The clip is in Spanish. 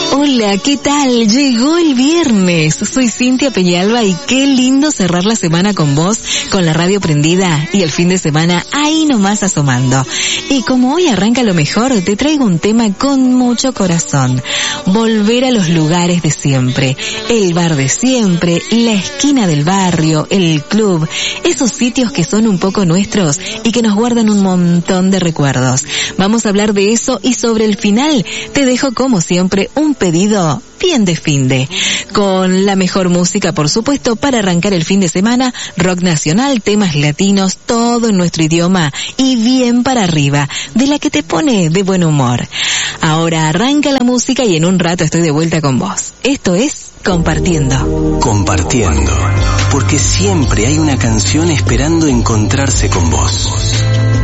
Hola, ¿qué tal? Llegó el viernes. Soy Cintia Peñalba y qué lindo cerrar la semana con vos, con la radio prendida y el fin de semana ahí nomás asomando. Y como hoy arranca lo mejor, te traigo un tema con mucho corazón. Volver a los lugares de siempre. El bar de siempre, la esquina del barrio, el club. Esos sitios que son un poco nuestros y que nos guardan un montón de recuerdos. Vamos a hablar de eso y sobre el final te dejo como siempre un pedido bien de finde, con la mejor música por supuesto para arrancar el fin de semana, rock nacional, temas latinos, todo en nuestro idioma y bien para arriba, de la que te pone de buen humor. Ahora arranca la música y en un rato estoy de vuelta con vos. Esto es Compartiendo. Compartiendo, porque siempre hay una canción esperando encontrarse con vos.